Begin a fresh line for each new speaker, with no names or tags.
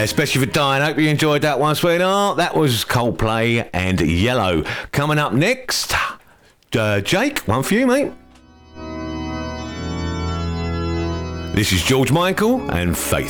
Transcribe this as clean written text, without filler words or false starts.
especially for Diane. Hope you enjoyed that one, sweetheart. That was Coldplay and Yellow. Coming up next, Jake, one for you, mate. This is George Michael and Faith.